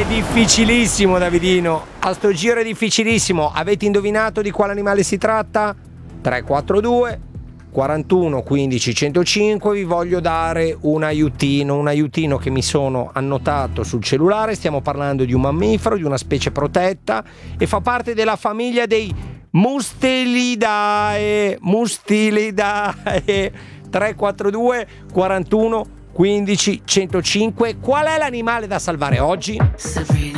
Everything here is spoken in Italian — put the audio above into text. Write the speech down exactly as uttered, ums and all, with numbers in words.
difficilissimo, Davidino. A sto giro è difficilissimo. Avete indovinato di quale animale si tratta? tre quattro due quarantuno quindici centocinque. Vi voglio dare un aiutino, un aiutino che mi sono annotato sul cellulare. Stiamo parlando di un mammifero, di una specie protetta e fa parte della famiglia dei Mustelidae. Mustelidae. tre quattro due quarantuno quindici centocinque. Qual è l'animale da salvare oggi? Sabrina,